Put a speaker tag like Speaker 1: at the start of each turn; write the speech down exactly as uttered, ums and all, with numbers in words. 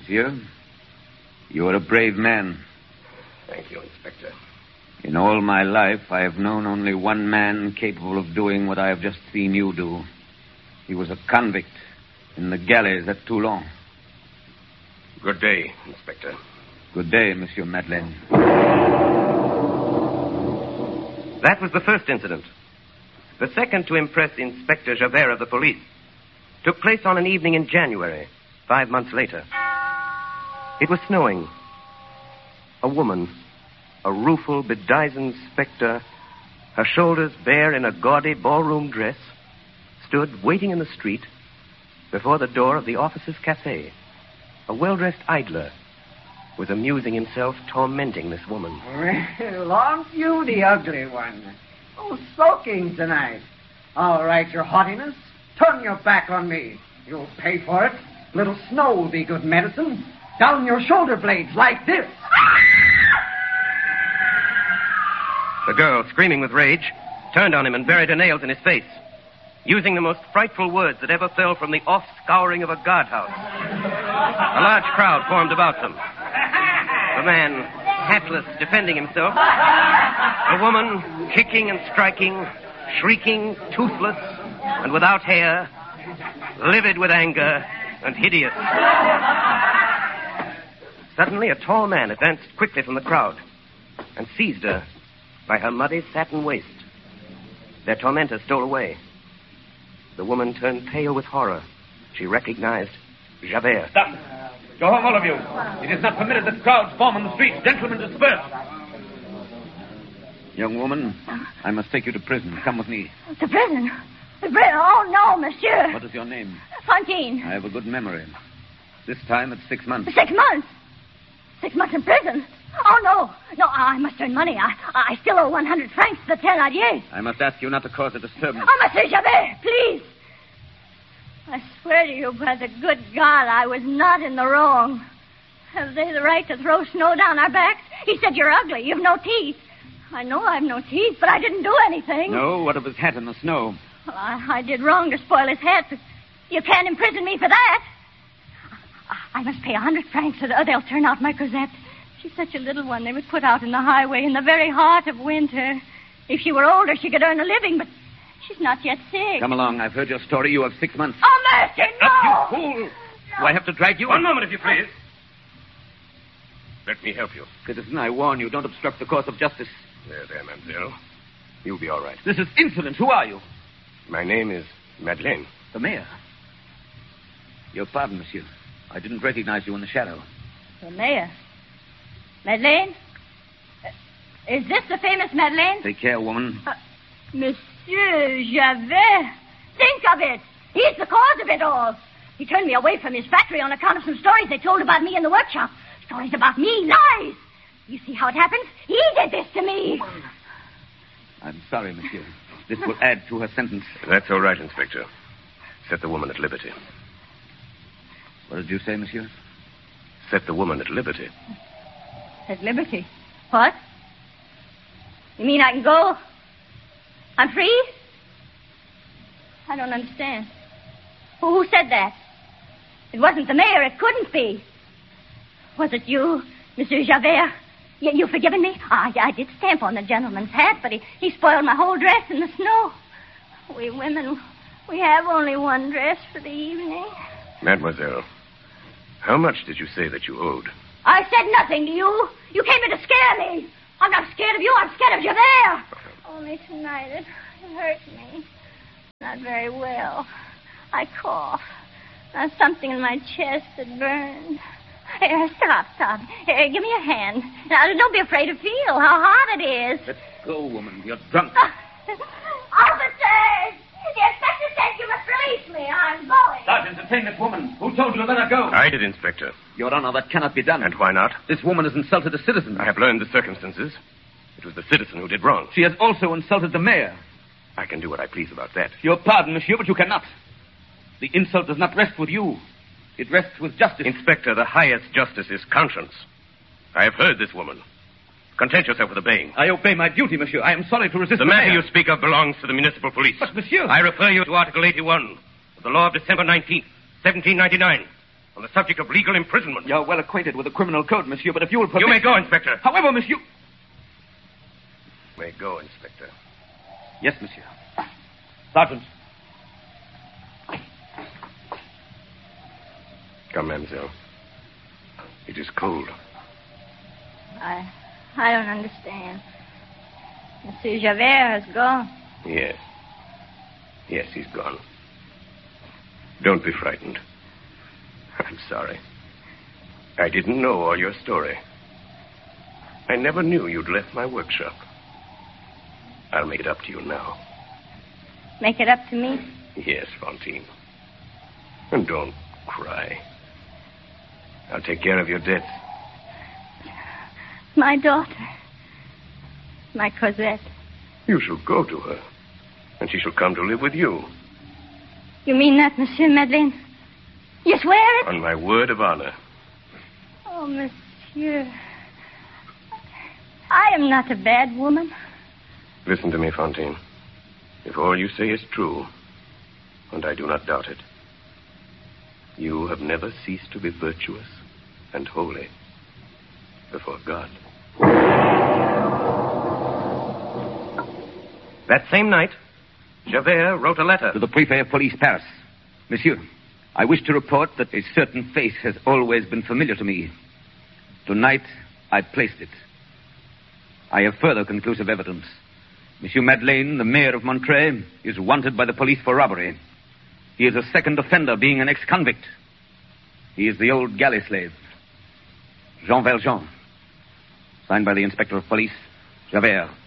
Speaker 1: Monsieur, you are a brave man.
Speaker 2: Thank you, Inspector.
Speaker 1: In all my life, I have known only one man capable of doing what I have just seen you do. He was a convict in the galleys at Toulon.
Speaker 2: Good day, Inspector.
Speaker 1: Good day, Monsieur Madeleine.
Speaker 3: That was the first incident. The second to impress Inspector Javert of the police took place on an evening in January, five months later. It was snowing. A woman, a rueful, bedizened spectre, her shoulders bare in a gaudy ballroom dress, stood waiting in the street before the door of the officer's cafe. A well-dressed idler was amusing himself tormenting this woman.
Speaker 4: Well, aren't you the ugly one? Oh, sulking tonight. All right, your haughtiness. Turn your back on me. You'll pay for it. Little snow will be good medicine. Down your shoulder blades like this.
Speaker 3: The girl, screaming with rage, turned on him and buried her nails in his face, using the most frightful words that ever fell from the off-scouring of a guardhouse. A large crowd formed about them. The man, hatless, defending himself. The woman, kicking and striking, shrieking, toothless, and without hair, livid with anger and hideous. Suddenly, a tall man advanced quickly from the crowd and seized her by her muddy satin waist. Their tormentor stole away. The woman turned pale with horror. She recognized Javert.
Speaker 5: Stop. Go home, all of you. It is not permitted that crowds form on the streets. Gentlemen, disperse.
Speaker 1: Young woman, I must take you to prison. Come with me.
Speaker 6: To prison? To prison? Oh, no, monsieur.
Speaker 1: What is your name?
Speaker 6: Fantine.
Speaker 1: I have a good memory. This time it's six months.
Speaker 6: Six months? Six months in prison? Oh, no. No, I must earn money. I I still owe one hundred francs to the Thénardier.
Speaker 1: I must ask you not to cause a disturbance.
Speaker 6: Oh, Monsieur Javert, please. I swear to you by the good God, I was not in the wrong. Have they the right to throw snow down our backs? He said you're ugly. You've no teeth. I know I've no teeth, but I didn't do anything.
Speaker 1: No? What of his hat in the snow?
Speaker 6: Well, I, I did wrong to spoil his hat, but you can't imprison me for that. I, I must pay a hundred francs or they'll turn out my Cosette. She's such a little one they would put out in the highway in the very heart of winter. If she were older, she could earn a living, but she's not yet sick.
Speaker 1: Come along. I've heard your story. You have six months.
Speaker 6: Oh, mercy, no!
Speaker 1: Up, you fool! Do I have to drag you?
Speaker 5: One moment, if you please.
Speaker 2: Let me help you.
Speaker 1: Citizen, I warn you, don't obstruct the course of justice.
Speaker 2: There, there, mademoiselle. You'll be all right.
Speaker 1: This is insolent. Who are you?
Speaker 2: My name is Madeleine.
Speaker 1: The mayor. Your pardon, monsieur. I didn't recognize you in the shadow.
Speaker 6: The mayor? Madeleine? Uh, is this the famous Madeleine?
Speaker 1: Take care, woman.
Speaker 6: Uh, Monsieur Javert. Think of it. He's the cause of it all. He turned me away from his factory on account of some stories they told about me in the workshop. Stories about me. Lies. You see how it happened? He did this to me.
Speaker 1: I'm sorry, monsieur. This will add to her sentence.
Speaker 2: That's all right, Inspector. Set the woman at liberty.
Speaker 1: What did you say, monsieur?
Speaker 2: Set the woman at liberty.
Speaker 6: At liberty? What? You mean I can go? I'm free? I don't understand. Who, who said that? It wasn't the mayor. It couldn't be. Was it you, Monsieur Javert? You, you forgiven me? I, I did stamp on the gentleman's hat, but he, he spoiled my whole dress in the snow. We women, we have only one dress for the evening.
Speaker 2: Mademoiselle, how much did you say that you owed?
Speaker 6: I said nothing to you. You came here to scare me. I'm not scared of you. I'm scared of Javert. Only tonight it hurt me. Not very well. I cough. There's something in my chest that burned. Here, stop, stop. Here, give me a hand. Now, don't be afraid to feel how hot it is.
Speaker 1: Let's go, woman. You're drunk.
Speaker 6: Officers! The inspector said you must release me. I'm going.
Speaker 5: Sergeant, detain this woman. Who told you to let her go?
Speaker 2: I did, Inspector.
Speaker 1: Your Honor, that cannot be done.
Speaker 2: And why not?
Speaker 1: This woman has insulted a citizen.
Speaker 2: I have learned the circumstances. It was the citizen who did wrong.
Speaker 1: She has also insulted the mayor.
Speaker 2: I can do what I please about that.
Speaker 1: Your pardon, monsieur, but you cannot. The insult does not rest with you. It rests with justice.
Speaker 2: Inspector, the highest justice is conscience. I have heard this woman. Content yourself with obeying.
Speaker 1: I obey my duty, monsieur. I am sorry to resist
Speaker 2: the,
Speaker 1: the
Speaker 2: matter
Speaker 1: mayor.
Speaker 2: you speak of belongs to the municipal police.
Speaker 1: But, monsieur...
Speaker 2: I refer you to Article eighty-one of the law of December nineteenth, seventeen ninety-nine. on the subject of legal imprisonment.
Speaker 5: You're well acquainted with the criminal code, monsieur, but if you will permit...
Speaker 2: You may go, Inspector.
Speaker 5: However, monsieur...
Speaker 2: May go, Inspector.
Speaker 5: Yes, monsieur. Sergeant.
Speaker 2: Come, mademoiselle. It is cold.
Speaker 6: I... I don't understand. Monsieur Javert has gone.
Speaker 2: Yes. Yes, he's gone. Don't be frightened. I'm sorry. I didn't know all your story. I never knew you'd left my workshop. I'll make it up to you now.
Speaker 6: Make it up to me?
Speaker 2: Yes, Fantine. And don't cry. I'll take care of your debts.
Speaker 6: My daughter. My Cosette.
Speaker 2: You shall go to her, and she shall come to live with you.
Speaker 6: You mean that, Monsieur Madeleine? You swear it?
Speaker 2: On my word of honor.
Speaker 6: Oh, monsieur. I am not a bad woman.
Speaker 2: Listen to me, Fantine. If all you say is true, and I do not doubt it, you have never ceased to be virtuous and holy before God.
Speaker 3: That same night, Javert wrote a letter
Speaker 1: To the Prefect of Police, Paris. Monsieur, I wish to report that a certain face has always been familiar to me. Tonight, I placed it. I have further conclusive evidence. Monsieur Madeleine, the mayor of Montreuil, is wanted by the police for robbery. He is a second offender, being an ex-convict. He is the old galley slave, Jean Valjean. Signed by the Inspector of Police, Javert.